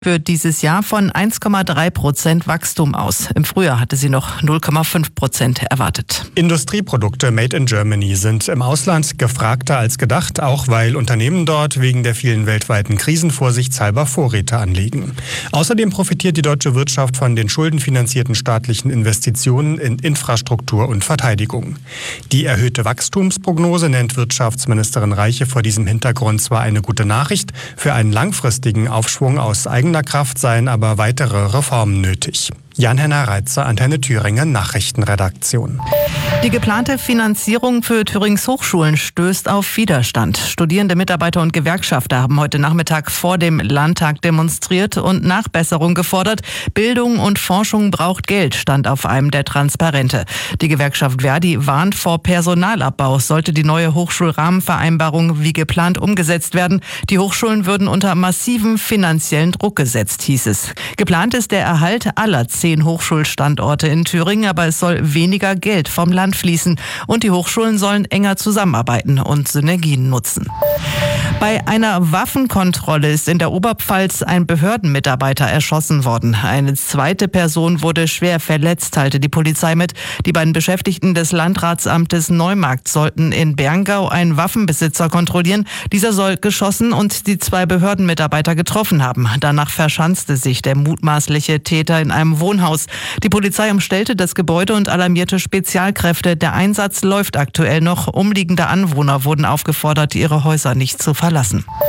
für dieses Jahr von 1,3% Wachstum aus. Im Frühjahr hatte sie noch 0,5% erwartet. Industrieprodukte made in Germany sind im Ausland gefragter als gedacht, auch weil Unternehmen dort wegen der vielen weltweiten Krisen vorsichtshalber Vorräte anlegen. Außerdem profitiert die deutsche Wirtschaft von den schuldenfinanzierten staatlichen Investitionen in Infrastruktur und Verteidigung. Die erhöhte Wachstumsprognose nennt Wirtschaftsministerin Reiche vor diesem Hintergrund zwar eine gute Nachricht, für einen langfristigen Aufschwung aus eigener Kraft seien aber weitere Reformen nötig. Jan-Henner Reitzer, Antenne Thüringen, Nachrichtenredaktion. Die geplante Finanzierung für Thürings Hochschulen stößt auf Widerstand. Studierende, Mitarbeiter und Gewerkschafter haben heute Nachmittag vor dem Landtag demonstriert und Nachbesserung gefordert. Bildung und Forschung braucht Geld, stand auf einem der Transparente. Die Gewerkschaft Verdi warnt vor Personalabbau, sollte die neue Hochschulrahmenvereinbarung wie geplant umgesetzt werden. Die Hochschulen würden unter massiven finanziellen Druck gesetzt, hieß es. Geplant ist der Erhalt aller 10 Hochschulstandorte in Thüringen, aber es soll weniger Geld vom Land fließen und die Hochschulen sollen enger zusammenarbeiten und Synergien nutzen. Bei einer Waffenkontrolle ist in der Oberpfalz ein Behördenmitarbeiter erschossen worden. Eine zweite Person wurde schwer verletzt, teilte die Polizei mit. Die beiden Beschäftigten des Landratsamtes Neumarkt sollten in Berngau einen Waffenbesitzer kontrollieren. Dieser soll geschossen und die 2 Behördenmitarbeiter getroffen haben. Danach verschanzte sich der mutmaßliche Täter in einem Wohnhaus. Die Polizei umstellte das Gebäude und alarmierte Spezialkräfte. Der Einsatz läuft aktuell noch. Umliegende Anwohner wurden aufgefordert, ihre Häuser nicht zu verlassen.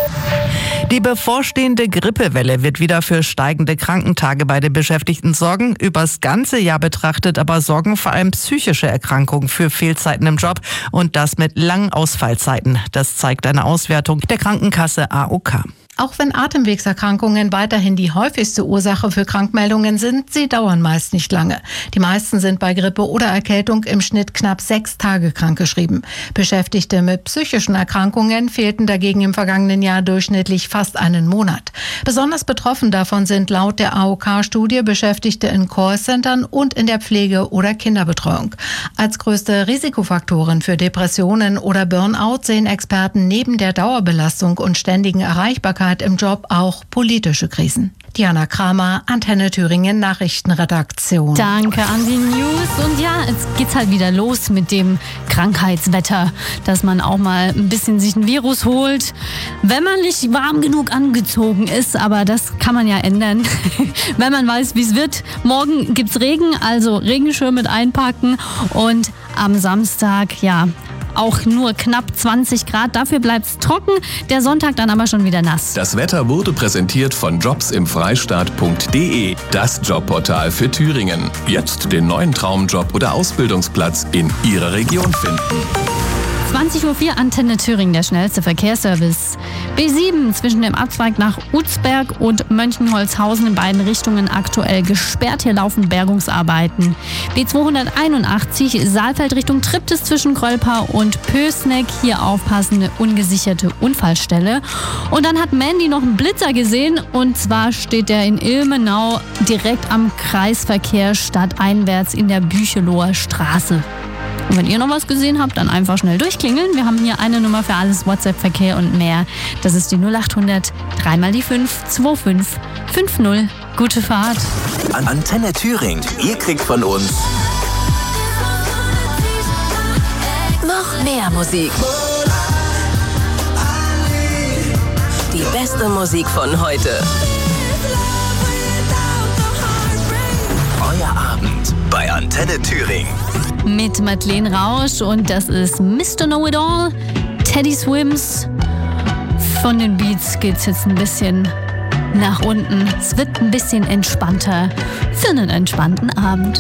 Die bevorstehende Grippewelle wird wieder für steigende Krankentage bei den Beschäftigten sorgen. Übers ganze Jahr betrachtet aber sorgen vor allem psychische Erkrankungen für Fehlzeiten im Job und das mit langen Ausfallzeiten. Das zeigt eine Auswertung der Krankenkasse AOK. Auch wenn Atemwegserkrankungen weiterhin die häufigste Ursache für Krankmeldungen sind, sie dauern meist nicht lange. Die meisten sind bei Grippe oder Erkältung im Schnitt knapp 6 Tage krankgeschrieben. Beschäftigte mit psychischen Erkrankungen fehlten dagegen im vergangenen Jahr durchschnittlich fast einen Monat. Besonders betroffen davon sind laut der AOK-Studie Beschäftigte in Callcentern und in der Pflege- oder Kinderbetreuung. Als größte Risikofaktoren für Depressionen oder Burnout sehen Experten neben der Dauerbelastung und ständigen Erreichbarkeit im Job auch politische Krisen. Diana Kramer, Antenne Thüringen Nachrichtenredaktion. Danke an die News. Und ja, jetzt geht's halt wieder los mit dem Krankheitswetter, dass man auch mal ein bisschen sich ein Virus holt, wenn man nicht warm genug angezogen ist. Aber das kann man ja ändern, wenn man weiß, wie es wird. Morgen gibt's Regen, also Regenschirm mit einpacken. Und am Samstag, ja, auch nur knapp 20 Grad. Dafür bleibt's trocken. Der Sonntag dann aber schon wieder nass. Das Wetter wurde präsentiert von jobsimfreistaat.de, das Jobportal für Thüringen. Jetzt den neuen Traumjob oder Ausbildungsplatz in Ihrer Region finden. 20.04 Uhr, Antenne Thüringen, der schnellste Verkehrsservice. B7 zwischen dem Abzweig nach Utzberg und Mönchenholzhausen in beiden Richtungen aktuell gesperrt. Hier laufen Bergungsarbeiten. B281 Saalfeld Richtung Triptis zwischen Grölpa und Pößneck. Hier aufpassen, ungesicherte Unfallstelle. Und dann hat Mandy noch einen Blitzer gesehen. Und zwar steht er in Ilmenau direkt am Kreisverkehr stadteinwärts in der Bücheloher Straße. Und wenn ihr noch was gesehen habt, dann einfach schnell durchklingeln. Wir haben hier eine Nummer für alles, WhatsApp-Verkehr und mehr. Das ist die 0800 3 mal die 5 25 50. Gute Fahrt. Antenne Thüringen. Ihr kriegt von uns noch mehr Musik. Die beste Musik von heute. Euer Abend bei Antenne Thüringen. Mit Madeleine Rausch und das ist Mr. Know-It-All, Teddy Swims. Von den Beats geht's jetzt ein bisschen nach unten. Es wird ein bisschen entspannter für einen entspannten Abend.